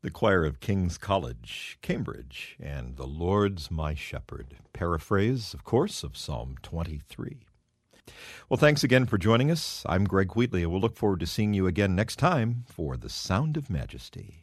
The choir of King's College, Cambridge, and "The Lord's My Shepherd." Paraphrase, of course, of Psalm 23. Well, thanks again for joining us. I'm Greg Wheatley, and we'll look forward to seeing you again next time for The Sound of Majesty.